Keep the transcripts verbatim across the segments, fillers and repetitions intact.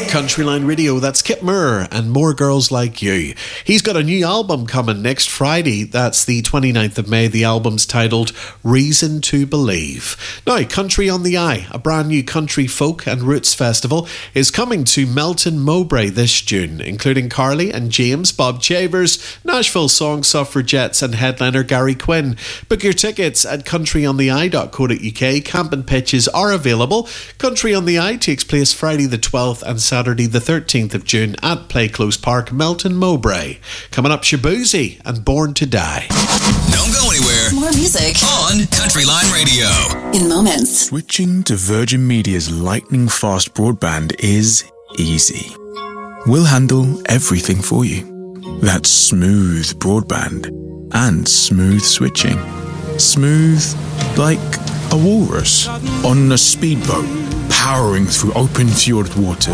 Countryline Radio, that's Kip Moore and More Girls Like You. He's got a new album coming next Friday. That's the twenty-ninth of May. The album's titled Reason to Believe. Now, Country on the Eye, a brand new country folk and roots festival, is coming to Melton Mowbray this June, including Carly and James, Bob Chavers, Nashville Song Suffragettes and headliner Gary Quinn. Book your tickets at country on the eye dot co dot uk. Camp and pitches are available. Country on the Eye takes place Friday the twelfth and Saturday the thirteenth of June at Play Close Park, Melton Mowbray. Coming up, Shabuzi and Born to Die. Don't go anywhere. More music on Countryline Radio. In moments. Switching to Virgin Media's lightning fast broadband is easy. We'll handle everything for you. That's smooth broadband and smooth switching. Smooth like a walrus on a speedboat powering through open fjord waters.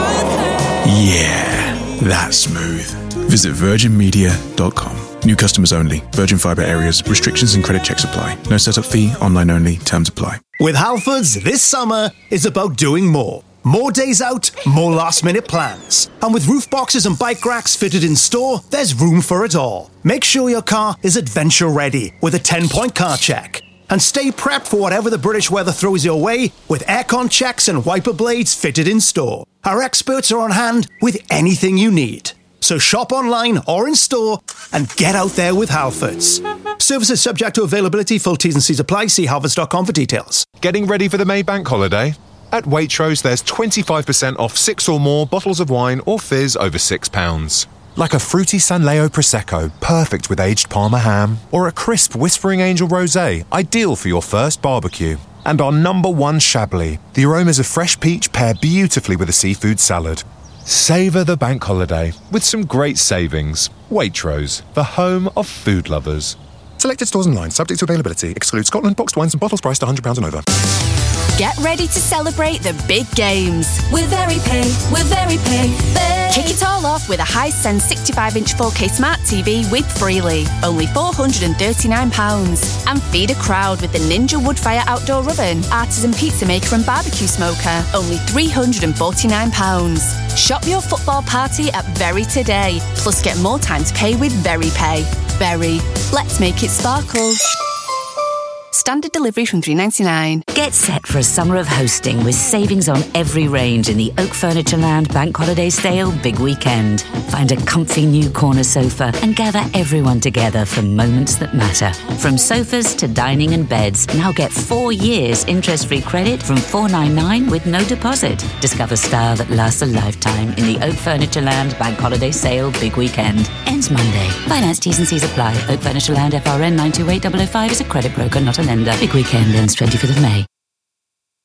Yeah, that's smooth. Visit virgin media dot com. New customers only. Virgin Fibre areas. Restrictions and credit checks apply. No setup fee. Online only. Terms apply. With Halfords, this summer is about doing more. More days out, more last-minute plans. And with roof boxes and bike racks fitted in store, there's room for it all. Make sure your car is adventure-ready with a ten-point car check. And stay prepped for whatever the British weather throws your way with aircon checks and wiper blades fitted in store. Our experts are on hand with anything you need. So shop online or in store and get out there with Halfords. Services subject to availability. Full T's and C's apply. See halfords dot com for details. Getting ready for the May Bank holiday? At Waitrose, there's twenty-five percent off six or more bottles of wine or fizz over six pounds. Like a fruity San Leo Prosecco, perfect with aged Parma ham, or a crisp Whispering Angel Rosé, ideal for your first barbecue. And our number one Chablis, the aromas of fresh peach pair beautifully with a seafood salad. Savour the bank holiday with some great savings. Waitrose, the home of food lovers. Selected stores online, subject to availability. Exclude Scotland, boxed wines and bottles priced one hundred pounds and over. Get ready to celebrate the big games. With VeryPay, with VeryPay, Pay. Kick it all off with a Hisense sixty-five inch four K Smart T V with Freely, only four hundred thirty-nine pounds. And feed a crowd with the Ninja Woodfire Outdoor Oven, artisan pizza maker and barbecue smoker, only three hundred forty-nine pounds. Shop your football party at Very today, plus get more time to pay with VeryPay. Very, let's make it sparkle. Standard delivery from three ninety-nine. Get set for a summer of hosting with savings on every range in the Oak Furnitureland Bank Holiday Sale Big Weekend. Find a comfy new corner sofa and gather everyone together for moments that matter. From sofas to dining and beds, now get four years interest-free credit from four ninety-nine with no deposit. Discover style that lasts a lifetime in the Oak Furnitureland Bank Holiday Sale Big Weekend. Ends Monday. Finance T's and C's apply. Oak Furnitureland F R N nine two eight zero zero five is a credit broker, not a lender. Big Weekend ends twentieth of May.